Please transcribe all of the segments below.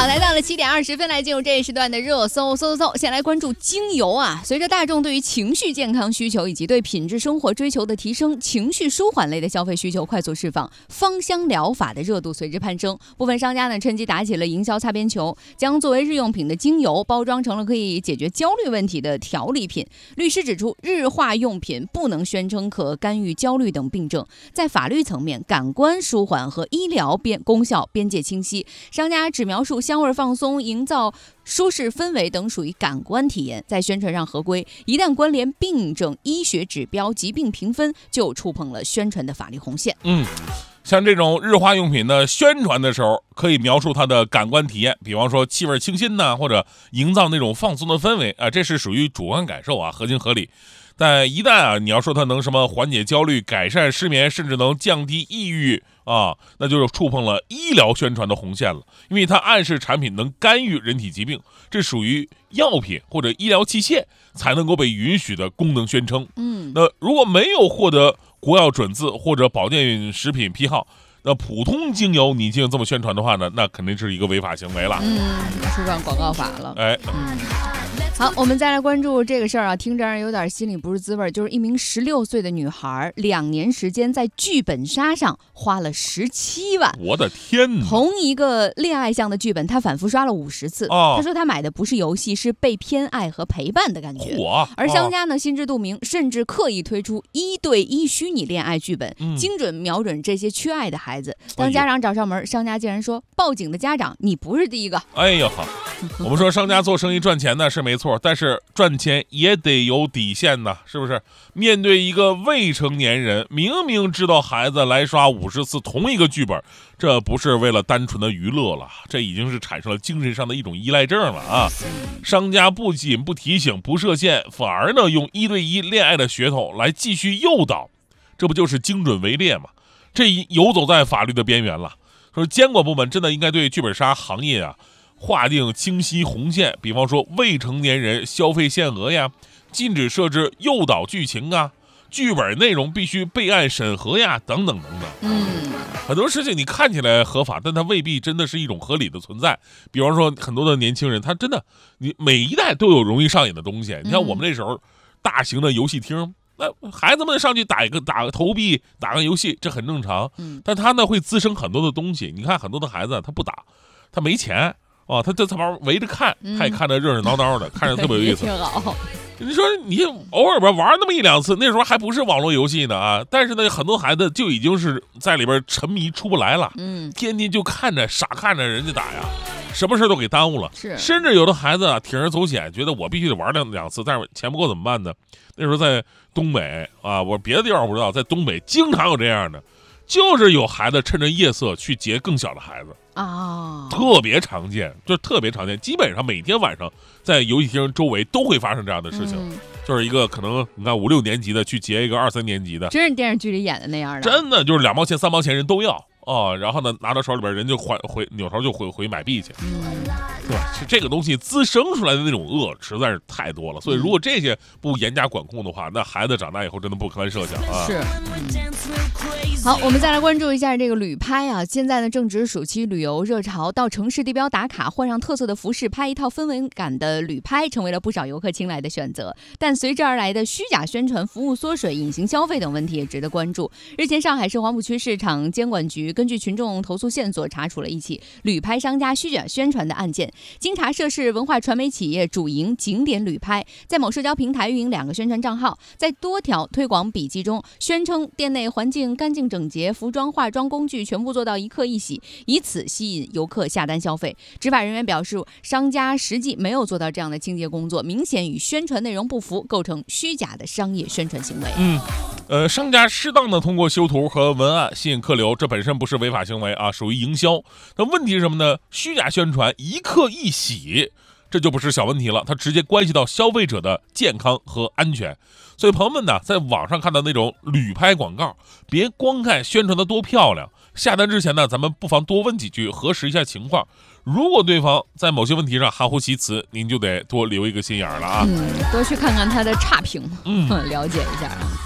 好，来到了7点20分，来进入这一时段的热搜。先来关注精油啊。随着大众对于情绪健康需求以及对品质生活追求的提升，情绪舒缓类的消费需求快速释放，芳香疗法的热度随之攀升。部分商家呢趁机打起了营销擦边球，将作为日用品的精油包装成了可以解决焦虑问题的调理品。律师指出，日化用品不能宣称可干预焦虑等病症，在法律层面，感官舒缓和医疗功效边界清晰。商家只描述香味放松、营造舒适氛围等属于感官体验，在宣传上合规，一旦关联病症、医学指标、疾病评分，就触碰了宣传的法律红线。 像这种日化用品的宣传的时候，可以描述它的感官体验，比方说气味清新或者营造那种放松的氛围这是属于主观感受合情合理。但一旦你要说它能什么缓解焦虑、改善失眠，甚至能降低抑郁那就是触碰了医疗宣传的红线了，因为它暗示产品能干预人体疾病，这属于药品或者医疗器械才能够被允许的功能宣称。那如果没有获得国药准字或者保健食品批号，那普通精油你竟这么宣传的话呢，那肯定是一个违法行为了。 触犯广告法了。好，我们再来关注这个事儿啊，听着让人有点心里不是滋味。就是一名16岁的女孩，2年时间在剧本杀上花了17万。 我的天哪！ 同一个恋爱向的剧本，她反复刷了50次。她说她买的不是游戏，是被偏爱和陪伴的感觉。而商家呢，心知肚明，甚至刻意推出1对1虚拟恋爱剧本，精准瞄准这些缺爱的孩子。当家长找上门，商家竟然说报警的家长你不是第一个。 哎呦好，我们说商家做生意赚钱呢是没错，但是赚钱也得有底线呢，是不是？面对一个未成年人，明明知道孩子来刷50次同一个剧本，这不是为了单纯的娱乐了，这已经是产生了精神上的一种依赖症了商家不仅不提醒、不设限，反而呢用1对1恋爱的噱头来继续诱导，这不就是精准围猎吗？这游走在法律的边缘了。说监管部门真的应该对剧本杀行业划定清晰红线，比方说未成年人消费限额禁止设置诱导剧情剧本内容必须备案审核等等等等。很多事情你看起来合法，但它未必真的是一种合理的存在。比方说很多的年轻人，他真的你每一代都有容易上瘾的东西。你看我们那时候大型的游戏厅，那孩子们上去打个投币，打个游戏，这很正常。但他呢会滋生很多的东西。你看很多的孩子他不打，他没钱他在旁边围着看，他也看着热热闹闹的，看着特别有意思。 挺好。 你说你偶尔玩那么1-2次，那时候还不是网络游戏呢但是呢很多孩子就已经是在里边沉迷出不来了。天天就傻看着人家打什么事都给耽误了。甚至有的孩子铤而走险，觉得我必须得玩2次，但是钱不够怎么办呢？那时候在东北我别的地方我不知道，在东北经常有这样的，就是有孩子趁着夜色去劫更小的孩子特别常见，就特别常见，基本上每天晚上在游戏厅周围都会发生这样的事情。就是一个可能你看5-6年级的去劫一个2-3年级的， 真是电视剧里演的那样的， 真的就是2毛钱3毛钱人都要然后呢拿到手里边人就扭头就回买币去。对，这个东西滋生出来的那种恶实在是太多了，所以如果这些不严加管控的话，那孩子长大以后真的不堪设想是。好，我们再来关注一下这个旅拍现在呢正值暑期旅游热潮，到城市地标打卡，换上特色的服饰，拍一套氛围感的旅拍，成为了不少游客青睐的选择。但随之而来的虚假宣传、服务缩水、隐形消费等问题也值得关注。日前，上海市黄浦区市场监管局根据群众投诉线索，查处了一起旅拍商家虚假宣传的案件。经查，涉事文化传媒企业主营景点旅拍，在某社交平台运营2个宣传账号，在多条推广笔记中宣称店内环境干净整洁，服装化妆工具全部做到一客一洗，以此吸引游客下单消费。执法人员表示，商家实际没有做到这样的清洁工作，明显与宣传内容不符，构成虚假的商业宣传行为。 商家适当的通过修图和文案吸引客流，这本身不是违法行为属于营销。那问题是什么呢？虚假宣传一客一洗，这就不是小问题了，它直接关系到消费者的健康和安全。所以朋友们呢，在网上看到那种旅拍广告，别光看宣传的多漂亮，下单之前呢，咱们不妨多问几句，核实一下情况。如果对方在某些问题上含糊其辞，您就得多留一个心眼了多去看看他的差评，了解一下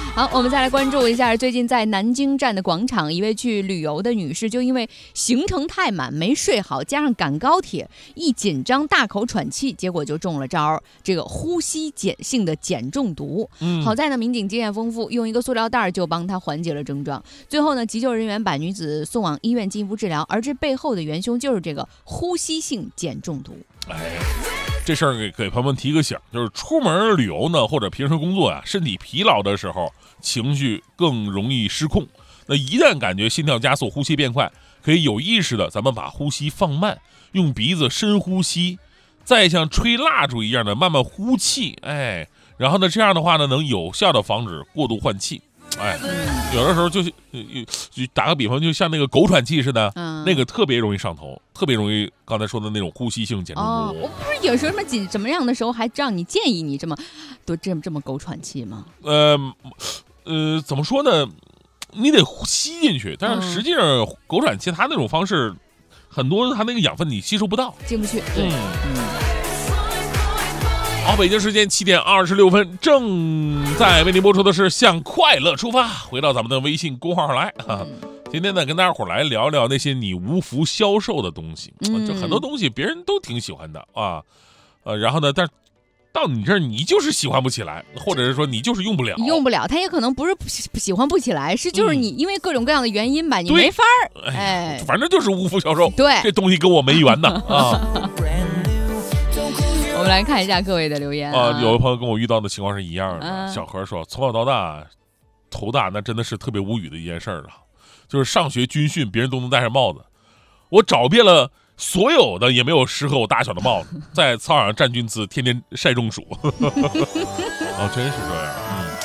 好，我们再来关注一下，最近在南京站的广场，一位去旅游的女士就因为行程太满没睡好，加上赶高铁，一紧张大口喘气，结果就中了招，这个呼吸性的碱中毒。好在呢，民警经验丰富，用一个塑料袋就帮她缓解了症状。最后呢，急救人员把女子送往医院进一步治疗，而这背后的元凶就是这个呼吸性碱中毒。 这事儿给朋友们提个醒，就是出门旅游呢，或者平时工作啊，身体疲劳的时候，情绪更容易失控。那一旦感觉心跳加速、呼吸变快，可以有意识的咱们把呼吸放慢，用鼻子深呼吸，再像吹蜡烛一样的慢慢呼气，然后呢，这样的话呢，能有效的防止过度换气。有的时候就打个比方，就像那个狗喘气似的，那个特别容易上头，特别容易刚才说的那种呼吸性碱中毒。 我不是有时候什么样的时候还让你建议你这么狗喘气吗？ 怎么说呢？你得吸进去，但是实际上狗喘气它那种方式，很多它那个养分你吸收不到， 进不去。对， 好，北京时间7点26分，正在为您播出的是向快乐出发。回到咱们的微信公号上来啊，今天呢跟大家伙来聊聊那些你无福消受的东西。就很多东西别人都挺喜欢的啊，然后呢，但是到你这儿你就是喜欢不起来，或者是说你就是用不了， 他也可能不是喜欢不起来，是就是你因为各种各样的原因吧，你没法儿， 反正就是无福消受。 对， 这东西跟我没缘的啊。 我们来看一下各位的留言有的朋友跟我遇到的情况是一样的。小何说，从小到大头大那真的是特别无语的一件事儿啊，就是上学军训别人都能戴上帽子，我找遍了所有的也没有适合我大小的帽子，在操场上站军姿，天天晒中暑。真是这样。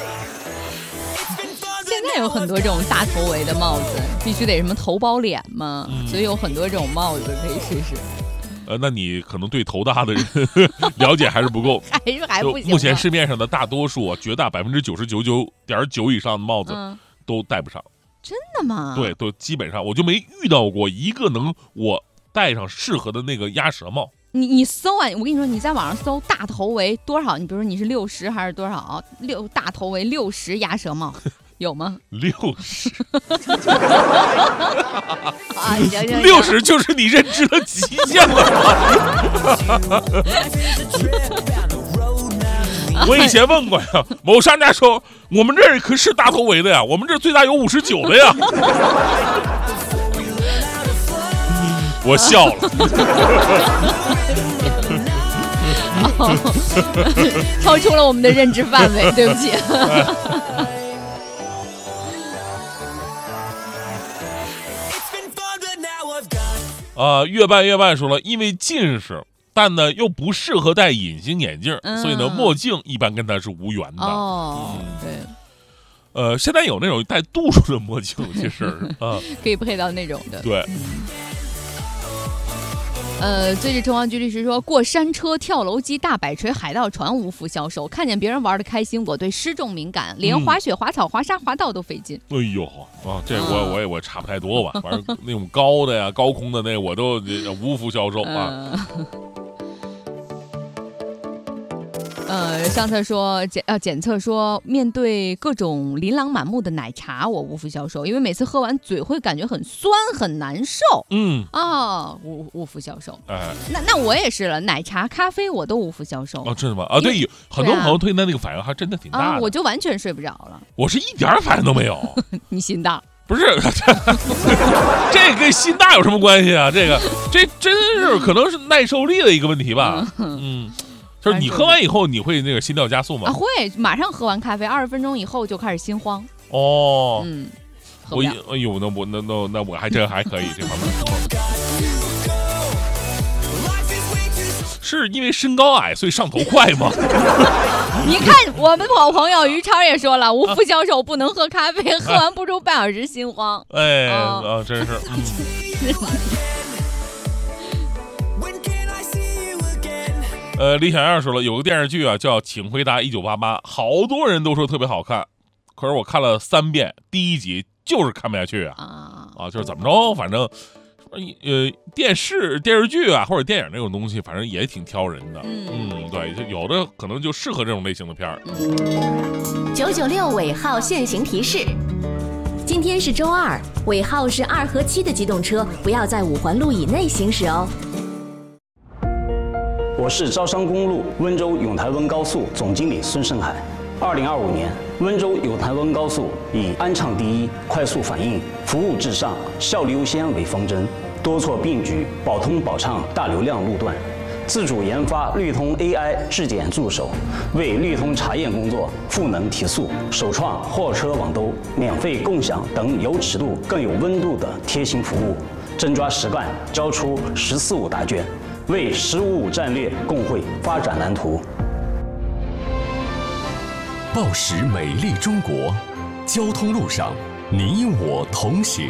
现在有很多这种大头围的帽子，必须得什么头包脸嘛，所以有很多这种帽子可以试试。 那你可能对头大的人了解还是不够， 还不行。 目前市面上的大多数，绝大99.9%以上的帽子都戴不上。 真的吗？ 对，都基本上我就没遇到过一个能我戴上适合的那个鸭舌帽。 你搜啊，我跟你说，你在网上搜大头围多少，你比如说你是60还是多少大头围60鸭舌帽。有吗 ？60 啊 ，60就是你认知的极限了。我以前问过呀，某商家说我们这儿可是大头围的呀，我们这最大有59的呀。我笑了。 超出了我们的认知范围，对不起。 越办说了，因为近视，但呢又不适合戴隐形眼镜，所以呢墨镜一般跟他是无缘的。对。现在有那种带度数的墨镜，其实可以配到那种的。 对。 最近城隍局律师说，过山车、跳楼机、大摆锤、海盗船无福消受。看见别人玩的开心，我对失重敏感，连滑雪、滑草、滑沙、滑道都费劲。 哎呦这我差不太多吧，反正那种高的呀、高空的那我都无福消受啊。 上次说检测说，面对各种琳琅满目的奶茶，我无福消受，因为每次喝完嘴会感觉很酸很难受。无福消受。那我也是了，奶茶、咖啡我都无福消受。 真的吗？对，很多朋友对那个反应还真的挺大的。 我就完全睡不着了。 我是一点反应都没有。 你心大？ 不是，这跟心大有什么关系啊？这真是可能是耐受力的一个问题吧。就是你喝完以后，你会那个心跳加速吗？ 会，马上喝完咖啡，20分钟以后就开始心慌。 那我还真还可以这方面。是因为身高矮所以上头快吗？ 你看我们好朋友于超也说了，无福消受，不能喝咖啡，喝完不出半小时心慌。 真是。李小燕说了，有个电视剧啊叫《请回答1988》，好多人都说特别好看，可是我看了3遍，第1集就是看不下去啊，就是怎么着，反正电视剧啊或者电影这种东西，反正也挺挑人的。对，就有的可能就适合这种类型的片儿。 996尾号限行提示：今天是周二，尾号是2和7的机动车不要在5环路以内行驶哦。 我是招商公路温州永台温高速总经理孙胜海。2025年，温州永台温高速以安畅第一、快速反应、服务至上、效率优先为方针，多措并举，保通保畅大流量路段，自主研发绿通 AI 质检助手，为绿通查验工作赋能提速，首创货车网兜、免费共享等有尺度更有温度的贴心服务，真抓实干，交出“14.5”答卷，为“15.5”战略共绘发展蓝图。 报时美丽中国，交通路上你我同行。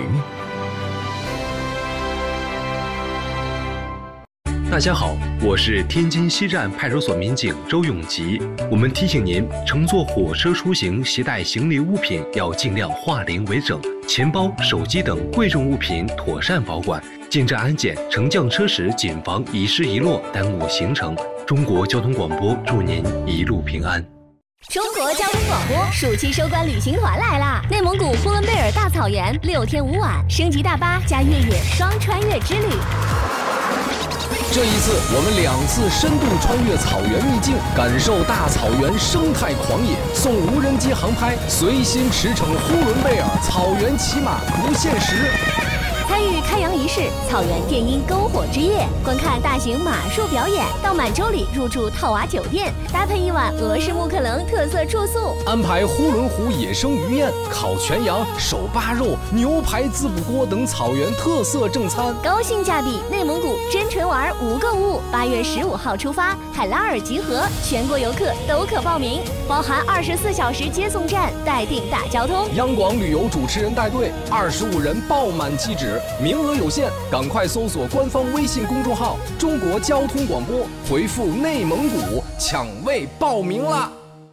大家好，我是天津西站派出所民警周永吉。我们提醒您，乘坐火车出行携带行李物品要尽量化零为整，钱包、手机等贵重物品妥善保管。进站安检、乘降车时谨防遗失遗落，耽误行程。中国交通广播祝您一路平安。 中国交通广播暑期收官旅行团来啦！内蒙古呼伦贝尔大草原6天5晚，升级大巴加越野双穿越之旅。 这一次，我们2次深度穿越草原秘境，感受大草原生态狂野，送无人机航拍，随心驰骋呼伦贝尔草原骑马不限时。 参与开洋仪式、草原电音篝火之夜，观看大型马术表演，到满洲里入住套娃酒店，搭配1晚俄式木克棱特色住宿， 安排呼伦湖野生鱼宴、烤全羊、手扒肉、牛排滋补锅等草原特色正餐， 高性价比内蒙古真纯玩无购物。8月15号出发，海拉尔集合，全国游客都可报名，包含24小时接送站，待定大交通。 央广旅游主持人带队，25人爆满机止。名额有限，赶快搜索官方微信公众号“中国交通广播”，回复“内蒙古”抢位报名啦！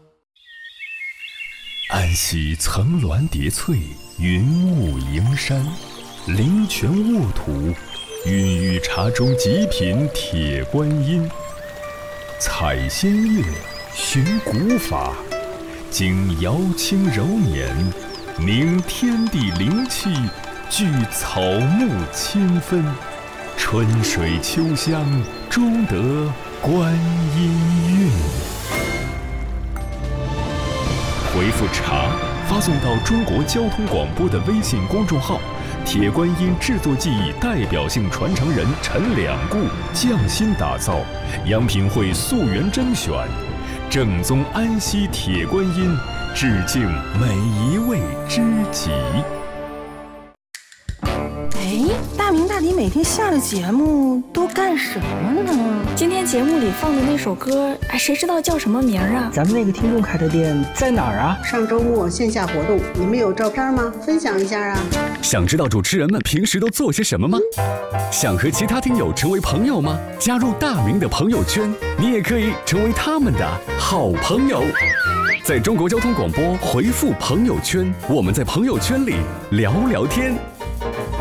安溪层峦叠翠，云雾迎山，灵泉沃土，孕育茶中极品铁观音。采仙乐，寻古法，经瑶清柔年，凝天地灵气，聚草木千分，春水秋香，终得观音韵。回复茶发送到中国交通广播的微信公众号，铁观音制作技艺代表性传承人陈两固匠心打造，阳平会溯源甄选，正宗安溪铁观音，致敬每一位知己。 大明大迪每天下了节目都干什么呢？ 今天节目里放的那首歌，谁知道叫什么名啊？ 咱们那个听众开的店在哪儿啊？ 上周末线下活动，你们有照片吗？分享一下啊！ 想知道主持人们平时都做些什么吗？想和其他听友成为朋友吗？加入大明的朋友圈，你也可以成为他们的好朋友。在中国交通广播回复朋友圈，我们在朋友圈里聊聊天。